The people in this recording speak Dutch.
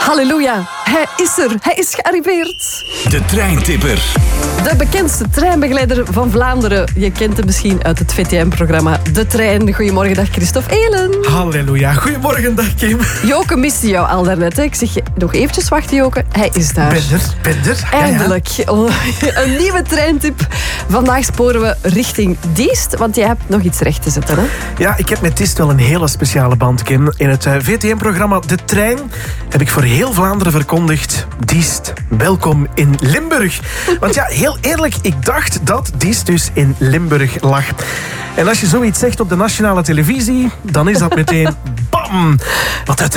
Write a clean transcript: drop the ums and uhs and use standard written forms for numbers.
Halleluja, hij is er. Hij is gearriveerd. De Treintipper. De bekendste treinbegeleider van Vlaanderen. Je kent hem misschien uit het VTM-programma De Trein. Goedemorgen, dag Christophe Elen. Halleluja, goedemorgen, dag Kim. Joke miste jou al daarnet. Hè? Ik zeg je nog eventjes wachten, Joke. Hij is daar. Ben er. Eindelijk. Een nieuwe treintip. Vandaag sporen we richting Diest, want jij hebt nog iets recht te zetten. Hè? Ja, ik heb met Diest wel een hele speciale band, Kim. In het VTM-programma De Trein heb ik voor heel Vlaanderen verkondigd: Diest, welkom in Limburg. Want ja, heel eerlijk, ik dacht dat Diest dus in Limburg lag. En als je zoiets zegt op de nationale televisie, dan is dat meteen BAM! Wat